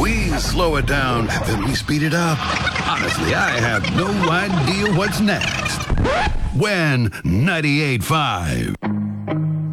We slow it down, then we speed it up. Honestly, I have no idea what's next. When 98.5.